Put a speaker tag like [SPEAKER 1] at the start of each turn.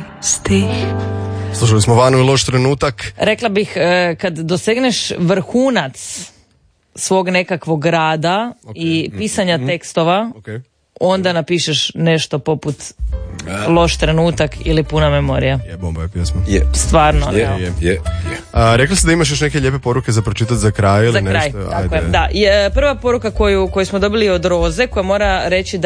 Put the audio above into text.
[SPEAKER 1] stih.
[SPEAKER 2] Slušali smo Vanu i Loš trenutak.
[SPEAKER 3] Rekla bih, kad dosegneš vrhunac svog nekakvog rada i pisanja tekstova, onda napišeš nešto poput Loš trenutak ili Puna memorija.
[SPEAKER 2] Je, bomba je pjesma.
[SPEAKER 3] Stvarno.
[SPEAKER 2] Je. Rekli ste da imaš još neke lijepe poruke za pročitati za kraj ili
[SPEAKER 3] za kraj,
[SPEAKER 2] nešto?
[SPEAKER 3] tako je. Da. Prva poruka koju smo dobili od Roze, koja mora reći da